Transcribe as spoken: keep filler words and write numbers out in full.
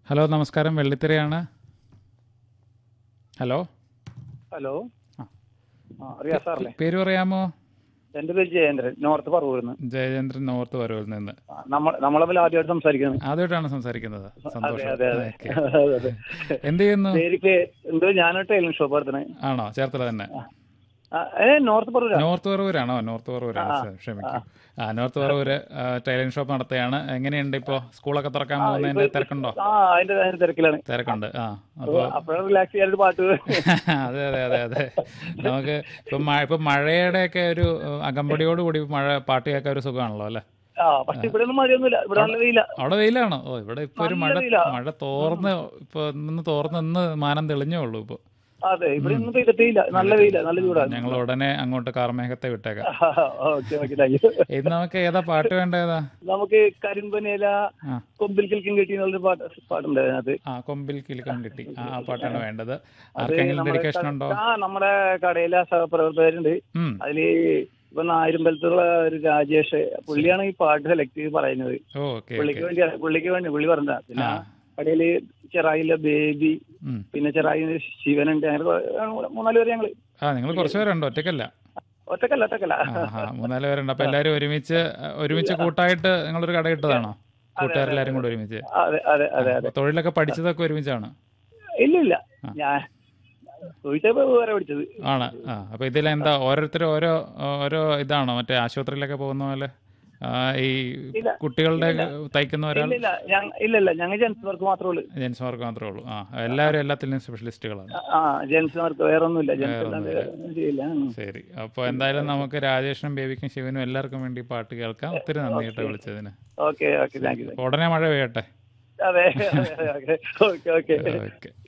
Hello, നമസ്കാരം. വെള്ളിത്തിരയാണ്. Hello hello, ആ, ആ റിയാസ് സാറല്ലേ? പേര് പറയാമോ? എൻ്റെ പേര് ജയേന്ദ്രൻ, നോർത്ത് പറവൂർന്ന്. ജയചന്ദ്രൻ, നോർത്ത് വരവിൽ നിന്ന്. നമ്മൾ നമ്മൾ തമ്മിൽ ആദ്യമായിട്ട് സംസാരിക്കുന്നത്. ആദ്യമായിട്ടാണ് സംസാരിക്കുന്നത്. അതെ സന്തോഷം. അതെ അതെ ഓക്കെ. അതെ അതെ. എന്ത് ചെയ്യുന്നു? പേരിക്ക് എന്തോ ഞാനൊരു ടൈലിംഗ് ഷോപ്പ് നടത്തണേ. ആണോ? ചേർത്തല തന്നെ. ഏ നോർത്ത് പറവൂരാ? നോർത്ത് പറവൂരാണോ? നോർത്ത് പറവൂരാണ്. ആ, ശ- ആ. ക്ഷമിക്കും. ആ, നോർത്ത് പറവൂര് ടൈലറിംഗ് ഷോപ്പ് നടത്തുകയാണ്. എങ്ങനെയുണ്ട് ഇപ്പോൾ? സ്കൂളൊക്കെ തുറക്കാൻ ആ, ഇപ്പൊ പോകുന്നതിന്റെ തിരക്കുണ്ടോ? ആ അതിന്റെ അതിന്റെ തിരക്കിലാണ്. തിരക്കുണ്ട്. ആ, അപ്പോൾ അപ്പോഴാണ് റിലാക്സ് ചെയ്യാനൊരു പാട്ട്. അതെ അതെ അതെ അതെ. നമുക്ക് ഇപ്പം മഴ ഇപ്പം മഴയുടെയൊക്കെ ഒരു അകമ്പടിയോട് കൂടി മഴ പാട്ട് കേൾക്കാൻ ഒരു സുഖമാണല്ലോ അല്ലേ? ആ പക്ഷെ ഇവിടെ ഒന്നും മഴയൊന്നുമില്ല, ഇവിടെ നല്ല വെയില. അവിടെ വെയിലാണോ? ഓ, ഇവിടെ ഇപ്പൊ ഒരു മഴ നല്ല വെയിലാ. മഴ തോർന്ന് ഇപ്പൊ നിന്ന് തോർന്ന് ഇന്ന് മാനം തെളിഞ്ഞേ ഉള്ളൂ ഇപ്പൊ. അതെ, ഇവിടെ ഒന്നും പെയ്തിട്ടില്ല, നല്ല വെയില, നല്ല ചൂടാണ്. ഞങ്ങൾ ഉടനെ അങ്ങോട്ട് കാർമേഘത്തെ വിട്ടേക്കാം. Okay okay, thank you. ഇന്ന് നമുക്ക് ഏതാ പാട്ട് വേണ്ടേതാ? നമുക്ക് കരിമ്പനേല ആ കൊമ്പിൽ കിൽക്കും കിട്ടി എന്നുള്ളൊരു പാട്ട് പാട്ടുണ്ട് അതിനകത്ത്. ആ കൊമ്പിൽ കിലുക്കം കിട്ടി. ആ ആ പാട്ടാണ് വേണ്ടത്. അത് ആർക്കെങ്കിലും നമ്മുടെ ഡെഡിക്കേഷൻ ഉണ്ടോ? ആ നമ്മുടെ കടയിലെ സഹപ്രവർത്തകരുണ്ട്. ഉം. അതില് ഇപ്പൊ നായരുമ്പലത്തുള്ള ഒരു രാജേഷ്, പുള്ളിയാണ് ഈ പാട്ട് സെലക്ട് ചെയ്ത് പറയുന്നത്. ഓ, ഓക്കെ പുള്ളിക്ക് ഓക്കെ. വേണ്ടി പുള്ളിക്ക് വേണ്ടി പുള്ളി പറഞ്ഞ. പിന്നെ ആ. കടയില് ചെറായിലെ ബേബി, ഉം. പിന്നെ ചെറായി ശിവനുണ്ട്. അങ്ങനെ കൊ- മൂന്നാല് പേര് ഞങ്ങള്. ആ, നിങ്ങൾ കുറച്ച് പേരുണ്ടോ? ഒറ്റയ്ക്കല്ല? ഒറ്റക്കല്ല ഒറ്റക്കല്ല. ആ ഹാ, മൂന്നാല് പേരുണ്ട്. അപ്പൊ എല്ലാവരും ഒരുമിച്ച് ഒരുമിച്ച് കൂട്ടായിട്ട് നിങ്ങളൊരു കട ഇട്ടതാണോ? കൂട്ടുകാരെല്ലാരും കൂടെ ഒരുമിച്ച്? അതെ അതെ അതെ ആ, അതെ. അപ്പൊ തൊഴിലൊക്കെ പഠിച്ചതൊക്കെ ഒരുമിച്ചാണ്? ഇല്ല ഇല്ല, ആ. ഞാൻ ചോദിച്ചപ്പോ വേറെ പഠിച്ചത്. ആണ്. ആ, അപ്പൊ ഇതിലെന്താ ഓരോരുത്തരും ഓരോ ഓരോ ഇതാണോ? മറ്റേ ആശുപത്രിയിലൊക്കെ പോകുന്ന പോലെ ആ, ഈ ഇല്ല കുട്ടികളുടെ ഇല്ല തയ്ക്കുന്ന ഒരാൾ? ഇല്ല ഇല്ല ഞങ്ങ- ഇല്ല ഇല്ല ഞങ്ങൾ ജെൻസ് വർക്ക് മാത്രമേ ഉള്ളൂ. ജെൻസുമാർക്ക് മാത്രമേ ഉള്ളൂ. ആ, എല്ലാവരും എല്ലാത്തിലും സ്പെഷ്യലിസ്റ്റുകളാണ്. ആ ജെൻസ് വർക്ക്, വേറെ ഒന്നുമില്ല. ജെൻസ് വേറൊന്നുമില്ല. അല്ലാണ്ട് ചെയ്യില്ല. ഉം. ശരി. അപ്പോൾ എന്തായാലും നമുക്ക് രാജേഷിനും ബേബിക്കും ശിവനും എല്ലാവർക്കും വേണ്ടി പാട്ട് കേൾക്കാം. ഒത്തിരി നന്ദി കേട്ടോ വിളിച്ചതിന്. Okay okay, thank you. അപ്പോൾ ഉടനെ മഴ പെയ്യട്ടെ. അതെ അതെ, ഓക്കെ ഓക്കെ. ഓക്കെ.